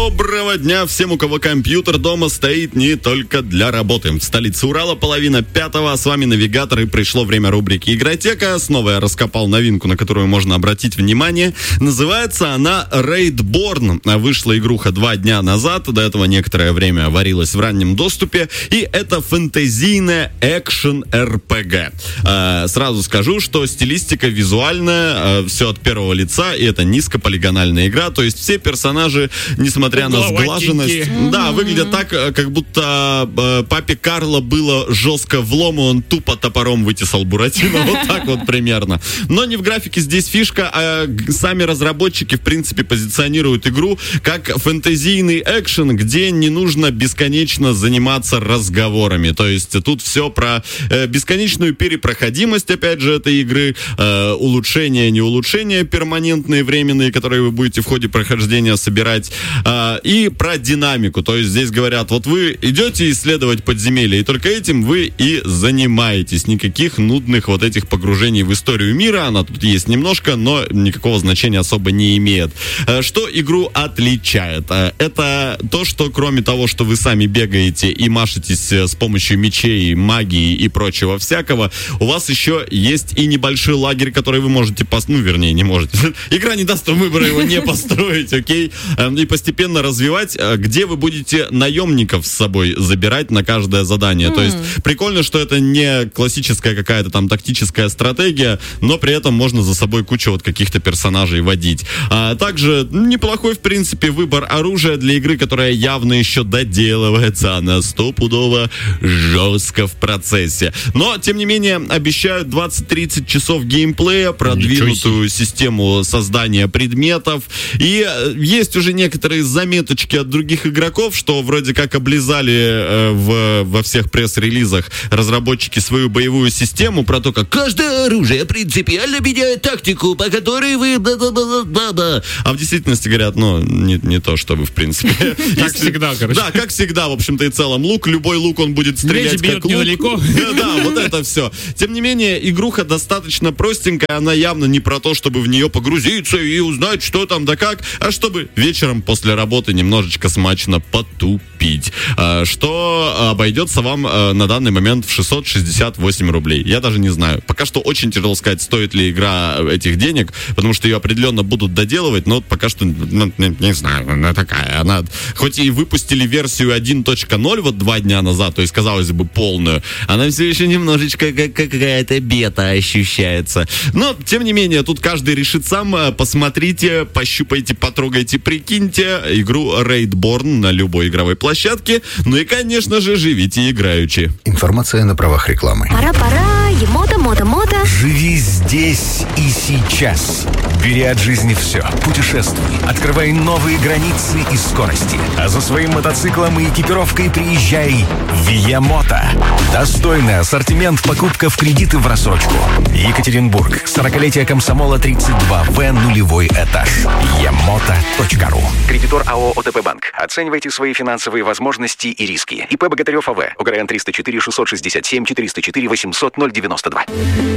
Доброго дня всем, у кого компьютер дома стоит не только для работы. В столице Урала 4:30, с вами Навигатор, и пришло время рубрики «Игротека». Снова я раскопал новинку, на которую можно обратить внимание. Называется она Raidborn. Вышла игруха 2 дня назад, до этого некоторое время варилась в раннем доступе, и это фэнтезийная экшен-РПГ. Сразу скажу, что стилистика визуальная, все от первого лица, и это низкополигональная игра, то есть все персонажи, несмотря на сглаженность, выглядят так, как будто папе Карло было жестко влом, и он тупо топором вытесал Буратино, вот так вот примерно. Но не в графике здесь фишка, а сами разработчики, в принципе, позиционируют игру как фэнтезийный экшен, где не нужно бесконечно заниматься разговорами. То есть тут все про бесконечную перепроходимость, опять же, этой игры, улучшения, не улучшения перманентные, временные, которые вы будете в ходе прохождения собирать, и про динамику. То есть здесь говорят, вот вы идете исследовать подземелья, и только этим вы и занимаетесь. Никаких нудных вот этих погружений в историю мира. Она тут есть немножко, но никакого значения особо не имеет. Что игру отличает? Это то, что кроме того, что вы сами бегаете и машетесь с помощью мечей, магии и прочего всякого, у вас еще есть и небольшой лагерь, который вы можете вернее, не можете. Игра не даст вам выбора его не построить, окей? И постепенно развивать, где вы будете наемников с собой забирать на каждое задание. То есть прикольно, что это не классическая какая-то там тактическая стратегия, но при этом можно за собой кучу вот каких-то персонажей водить. Также неплохой, в принципе, выбор оружия для игры, которая явно еще доделывается. Она стопудово жестко в процессе. Но, тем не менее, обещают 20-30 часов геймплея, продвинутую систему создания предметов. И есть уже некоторые заметочки от других игроков, что вроде как облизали во всех пресс-релизах разработчики свою боевую систему про то, как каждое оружие принципиально меняет тактику, по которой вы... А в действительности говорят, не то, чтобы в принципе... Как всегда, короче. Да, как всегда, в общем-то и целом. Любой лук, он будет стрелять как лук. Недалеко. Да, вот это все. Тем не менее, игруха достаточно простенькая, она явно не про то, чтобы в нее погрузиться и узнать, что там да как, а чтобы вечером после работы немножечко смачно потупить. Что обойдется вам на данный момент в 668 рублей. Я даже не знаю. Пока что очень тяжело сказать, стоит ли игра этих денег, потому что ее определенно будут доделывать, но пока что, не знаю, она такая. Она, хоть и выпустили версию 1.0 вот 2 дня назад, то есть, казалось бы, полную, она все еще немножечко как какая-то бета ощущается. Но, тем не менее, тут каждый решит сам. Посмотрите, пощупайте, потрогайте, прикиньте игру Raidborn на любой игровой площадке. Ну и, конечно же, живите играючи. Информация на правах рекламы. Пора, мото. Живи здесь и сейчас. Бери от жизни все. Путешествуй. Открывай новые границы и скорости. А за своим мотоциклом и экипировкой приезжай в Ямото. Достойный ассортимент, покупка в кредит и в рассрочку. Екатеринбург. 40-летие Комсомола 32В, нулевой этаж. Ямото.ру. Кредитор АО ОТП Банк. Оценивайте свои финансовые возможности и риски. ИП Богатырев АВ. УГРН 304 667 404 800 092.